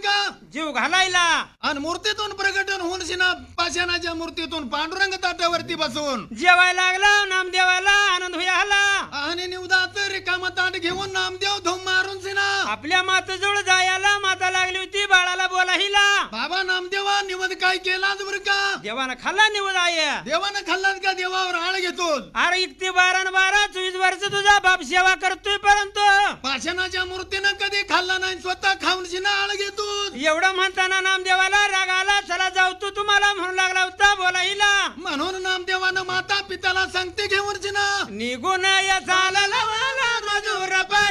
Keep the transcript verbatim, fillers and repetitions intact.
का जीव घालायला आणि मूर्तीतून प्रकट होऊन शिना पाषाणाच्या मूर्तीतून पांडुरंग ताटावरती बसून जेवायला लागला नामदेवाला आनंद होया आला आणि निवदात रिकामा ताट घेऊन नामदेव धुम मारून शिना आपल्या मातेजवळ जायला माता लागली होती बाळाला बोलाहिला बाबा नामदेवा निवद काय केलाच बर का देवानं खाल्ला निवद आहे देवानं खाल्लात का देवावर आळ घेतो अरे इकती बारा न बारा चोवीस वर्ष तुझा बाप सेवा करतोय परंतु पाषाणाच्या मूर्तीनं कधी खाल्ला नाही स्वतः खाऊन शिना आळ घेतो एवढं म्हणताना नामदेवाला राग आला चला जाऊ तू तुम्हाला म्हणू लागला होता बोलाहिला म्हणून नामदेवानं माता पित्याला सांगते घेऊन शिना निघून या झाला मजूर